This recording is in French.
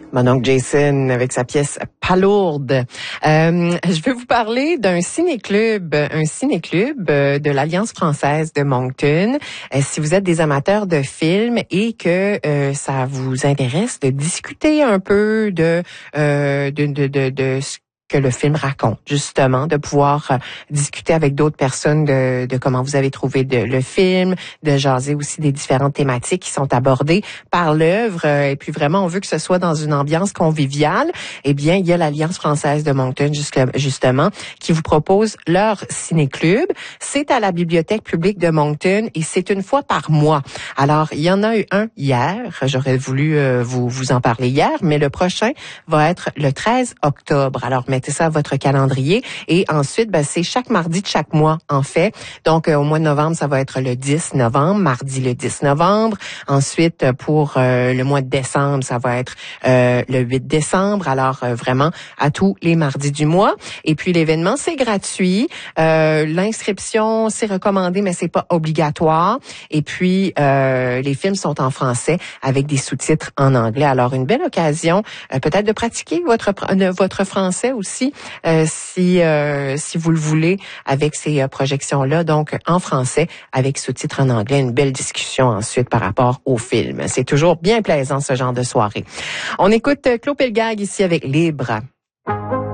Mon oncle Jason avec sa pièce Palourde. Je vais vous parler d'un ciné-club, de l'Alliance française de Moncton. Si vous êtes des amateurs de films et que ça vous intéresse de discuter un peu de ce que le film raconte, justement, de pouvoir discuter avec d'autres personnes de comment vous avez trouvé le film, de jaser aussi des différentes thématiques qui sont abordées par l'œuvre. Et puis vraiment, on veut que ce soit dans une ambiance conviviale. Eh bien, il y a l'Alliance française de Moncton, justement, qui vous propose leur ciné-club. C'est à la Bibliothèque publique de Moncton et c'est une fois par mois. Alors, il y en a eu un hier. J'aurais voulu vous en parler hier, mais le prochain va être le 13 octobre. Alors, mettez ça à votre calendrier. Et ensuite, c'est chaque mardi de chaque mois, en fait. Donc, au mois de novembre, ça va être le 10 novembre, mardi le 10 novembre. Ensuite, pour le mois de décembre, ça va être le 8 décembre. Alors, vraiment, à tous les mardis du mois. Et puis, l'événement, c'est gratuit. L'inscription, c'est recommandé, mais c'est pas obligatoire. Et puis, les films sont en français avec des sous-titres en anglais. Alors, une belle occasion, peut-être de pratiquer votre français aussi, si vous le voulez, avec ces projections-là, donc en français, avec sous-titres en anglais, une belle discussion ensuite par rapport au film. C'est toujours bien plaisant, ce genre de soirée. On écoute Claude Pelgag ici avec Libre.